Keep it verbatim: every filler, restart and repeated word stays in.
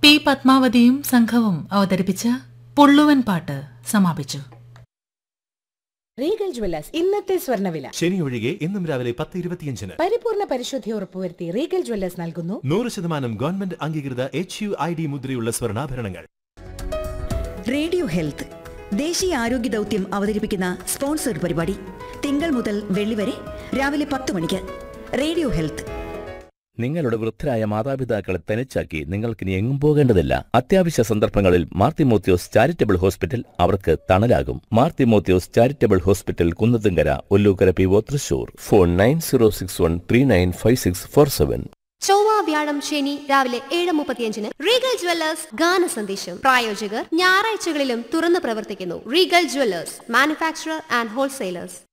P പത്മാവതിയും സംഘവും അവതരിപ്പിച്ച പുള്ളുവൻ പാട്ട് സമാപിച്ചു. റീഗൽ ജ്വല്ലേഴ്സ് ഇന്നത്തെ സ്വർണ്ണവില. ശനി ഒഴികെ ഇന്നും രാവിലെ പത്ത് ഇരുപത്തിയഞ്ചിന് പരിപൂർണ പരിശുദ്ധി ഉറപ്പുവരുത്തി റീഗൽ ജ്വല്ലേഴ്സ് നൽകുന്നു നൂറ് ശതമാനം ഗവൺമെന്റ് അംഗീകൃത എച്ച് യു ഐ ഡി മുദ്രയുള്ള സ്വർണ്ണാഭരണങ്ങൾ. റേഡിയോ ഹെൽത്ത് ദേശീയ ആരോഗ്യ ദൗത്യം അവതരിപ്പിക്കുന്ന സ്പോൺസർഡ് പരിപാടി തിങ്കൾ മുതൽ വെള്ളി വരെ രാവിലെ പത്ത് മണിക്ക്. Radio health. നിങ്ങളുടെ വൃദ്ധരായ മാതാപിതാക്കളെ തനിച്ചാക്കി നിങ്ങൾക്കിനി എങ്ങും പോകേണ്ടതില്ല. അത്യാവശ്യ സന്ദർഭങ്ങളിൽ മാർ തിമോത്തിയോസ് ചാരിറ്റബിൾ ഹോസ്പിറ്റൽ അവർക്ക് തണലാകും. Mar Timotheos charitable hospital, Kunnathunkara, Ollukkara, P O, Thrissur. Phone nine zero six one three nine five six four seven. ചൊവ്വ, വ്യാഴം, ശനി രാവിലെ ഏഴ് മുപ്പത്തിയഞ്ചിന് റീഗൽ ജ്വല്ലേഴ്സ് ഗാന സന്ദേശം. പ്രായോജകർ ഞായറാഴ്ചകളിലും തുറന്നു പ്രവർത്തിക്കുന്നു. Regal Jewellers, manufacturer and wholesalers.